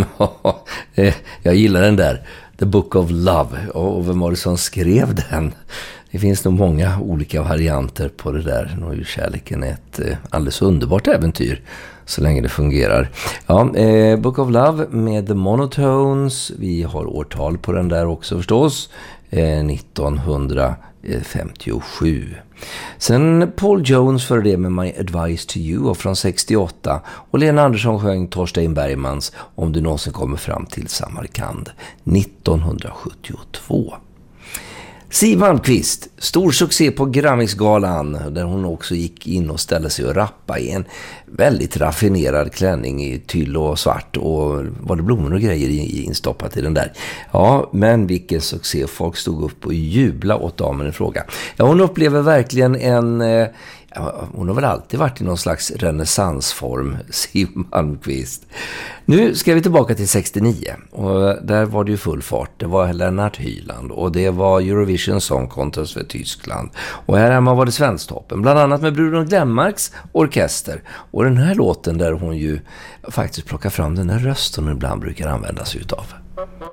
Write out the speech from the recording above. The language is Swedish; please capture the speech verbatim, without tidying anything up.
Jag gillar den där. The Book of Love. Och vem var det som skrev den? Det finns nog många olika varianter på det där. Nu är ju kärleken ett alldeles underbart äventyr så länge det fungerar. Ja, eh, Book of Love med The Monotones. Vi har årtal på den där också förstås. Eh, nittonhundrafemtiosju. Sen Paul Jones för det med My Advice to You och från sextioåtta. Och Lena Andersson sjöng Torstein Bergmans Om du någonsin kommer fram till Samarkand nittonhundrasjuttiotvå. Siw Malmkvist, stor succé på Grammisgalan där hon också gick in och ställde sig och rappa i en väldigt raffinerad klänning i tyll och svart och var det blommor och grejer instoppat i den där. Ja, men vilken succé, folk stod upp och jubla åt damen i fråga. Ja, hon upplever verkligen en... Ja, hon har väl alltid varit i någon slags renässansform, Siw Malmkvist. Nu ska vi tillbaka till sextionio och där var det ju full fart. Det var Lennart Hyland och det var Eurovision Song Contest för Tyskland. Och här hemma var det Svensktoppen, bland annat med Bruno Glenmarks orkester. Och den här låten där hon ju faktiskt plockar fram den här rösten hon ibland brukar använda sig utav.